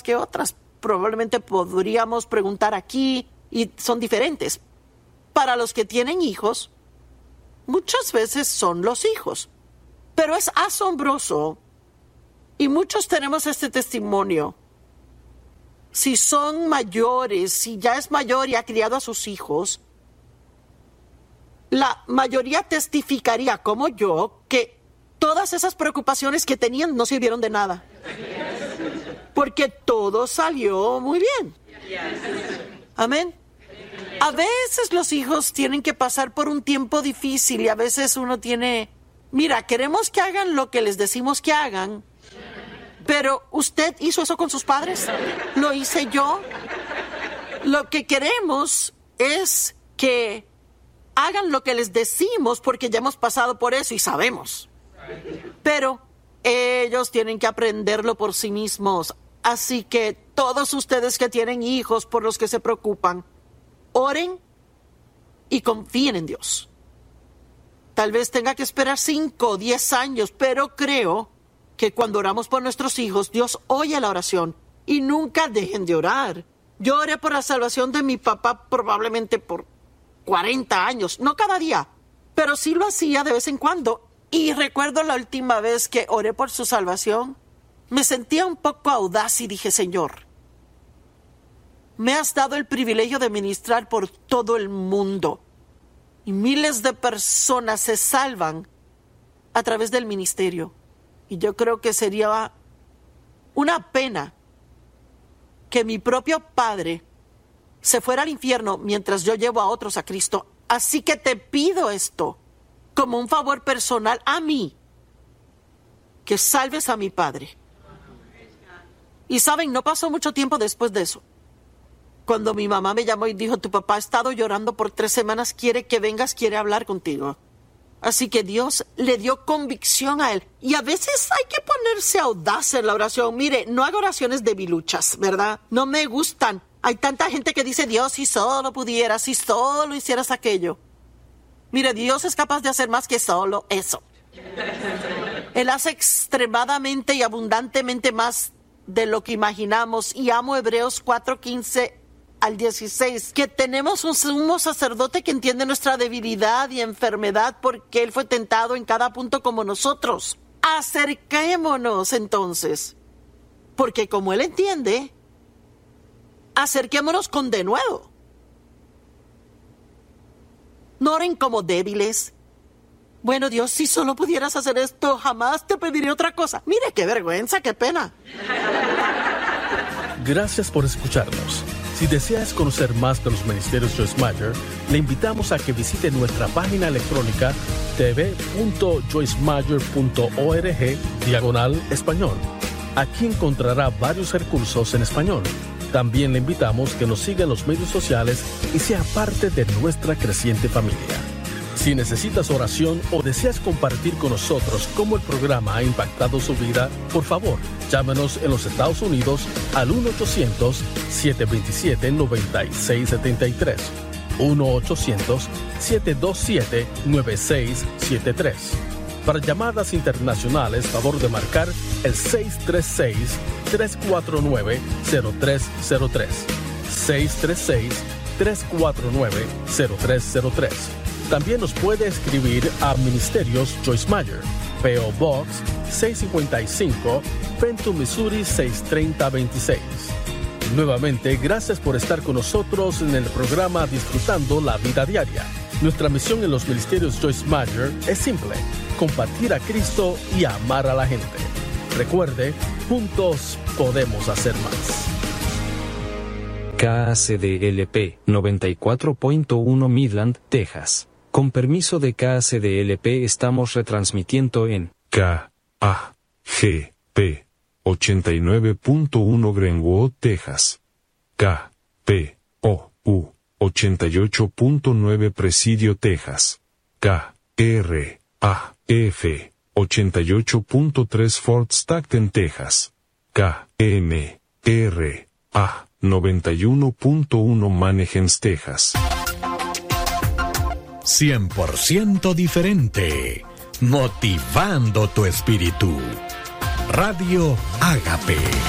que otras. Probablemente podríamos preguntar aquí y son diferentes. Para los que tienen hijos, muchas veces son los hijos. Pero es asombroso, y muchos tenemos este testimonio. Si son mayores, si ya es mayor y ha criado a sus hijos, la mayoría testificaría, como yo, que todas esas preocupaciones que tenían no sirvieron de nada. Porque todo salió muy bien. Amén. A veces los hijos tienen que pasar por un tiempo difícil y a veces uno tiene... Mira, queremos que hagan lo que les decimos que hagan, pero ¿usted hizo eso con sus padres? ¿Lo hice yo? Lo que queremos es que hagan lo que les decimos porque ya hemos pasado por eso y sabemos. Pero ellos tienen que aprenderlo por sí mismos. Así que todos ustedes que tienen hijos por los que se preocupan, oren y confíen en Dios. Tal vez tenga que esperar 5 o 10 años, pero creo que cuando oramos por nuestros hijos, Dios oye la oración y nunca dejen de orar. Yo oré por la salvación de mi papá probablemente por 40 años, no cada día, pero sí lo hacía de vez en cuando. Y recuerdo la última vez que oré por su salvación, me sentía un poco audaz y dije, Señor, me has dado el privilegio de ministrar por todo el mundo. Y miles de personas se salvan a través del ministerio. Y yo creo que sería una pena que mi propio padre se fuera al infierno mientras yo llevo a otros a Cristo. Así que te pido esto como un favor personal a mí, que salves a mi padre. Y saben, no pasó mucho tiempo después de eso. Cuando mi mamá me llamó y dijo, tu papá ha estado llorando por 3 semanas, quiere que vengas, quiere hablar contigo. Así que Dios le dio convicción a él. Y a veces hay que ponerse audaz en la oración. Mire, no hago oraciones debiluchas, ¿verdad? No me gustan. Hay tanta gente que dice, Dios, si solo pudieras, si solo hicieras aquello. Mire, Dios es capaz de hacer más que solo eso. Él hace extremadamente y abundantemente más de lo que imaginamos. Y amo Hebreos 4:15 al 16, que tenemos un sumo sacerdote que entiende nuestra debilidad y enfermedad porque Él fue tentado en cada punto como nosotros. Acerquémonos entonces, porque como Él entiende, acerquémonos con denuedo. No oren como débiles. Bueno, Dios, si solo pudieras hacer esto, jamás te pediré otra cosa. Mire, qué vergüenza, qué pena. Gracias por escucharnos. Si deseas conocer más de los ministerios Joyce Meyer, le invitamos a que visite nuestra página electrónica tv.joycemeyer.org/español. Aquí encontrará varios recursos en español. También le invitamos que nos siga en los medios sociales y sea parte de nuestra creciente familia. Si necesitas oración o deseas compartir con nosotros cómo el programa ha impactado su vida, por favor, llámanos en los Estados Unidos al 1-800-727-9673. 1-800-727-9673. Para llamadas internacionales, favor de marcar el 636-349-0303. 636-349-0303. También nos puede escribir a Ministerios Joyce Meyer, P.O. Box 655, Fenton, Missouri 63026. Nuevamente, gracias por estar con nosotros en el programa Disfrutando la Vida Diaria. Nuestra misión en los Ministerios Joyce Meyer es simple: compartir a Cristo y amar a la gente. Recuerde, juntos podemos hacer más. KACDLP 94.1 Midland, Texas. Con permiso de KACDLP estamos retransmitiendo en KAGP 89.1 Greenwood, Texas. KPOU 88.9 Presidio, Texas. KRAF 88.3 Fort Stockton, Texas. KMRA 91.1 Mannheim, Texas. 100% diferente, motivando tu espíritu. Radio Ágape.